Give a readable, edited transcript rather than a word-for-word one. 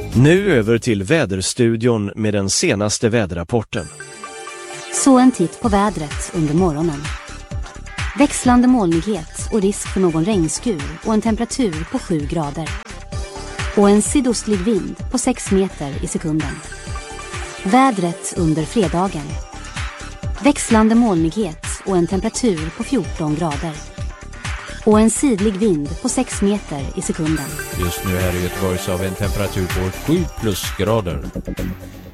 Nu över till väderstudion med den senaste väderrapporten. Så en titt på vädret under morgonen. Växlande molnighet och risk för någon regnskur och en temperatur på 7 grader. Och en sydostlig vind på 6 meter i sekunden. Vädret under fredagen. Växlande molnighet och en temperatur på 14 grader. Och en sydlig vind på 6 meter i sekunden. Just nu här i Göteborg så har vi en temperatur på 7 plusgrader.